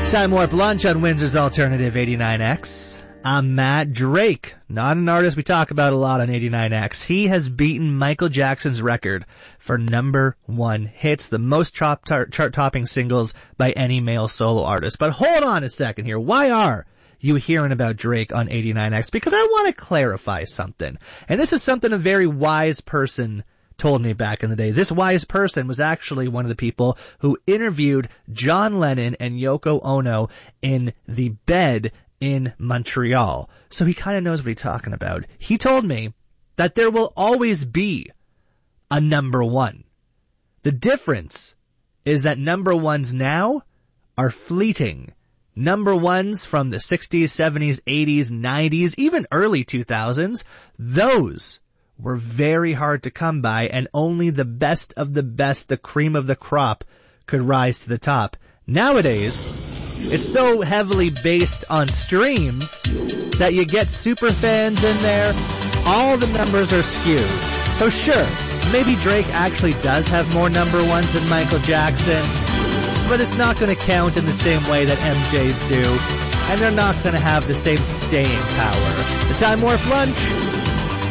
Time Warp Lunch on Windsor's Alternative 89X. I'm Matt. Drake, not an artist we talk about a lot on 89X. He has beaten Michael Jackson's record for number one hits, the most chart-topping singles by any male solo artist. But hold on a second here. Why are you hearing about Drake on 89X? Because I want to clarify something. And this is something a very wise person told me back in the day. This wise person was actually one of the people who interviewed John Lennon and Yoko Ono in the bed in Montreal. So he kind of knows what he's talking about. He told me that there will always be a number one. The difference is that number ones now are fleeting. Number ones from the 60s, 70s, 80s, 90s, even early 2000s, those were very hard to come by, and only the best of the best, the cream of the crop, could rise to the top. Nowadays, it's so heavily based on streams that you get super fans in there. All the numbers are skewed. So sure, maybe Drake actually does have more number ones than Michael Jackson, but it's not going to count in the same way that MJ's do, and they're not going to have the same staying power. The Time Warp Lunch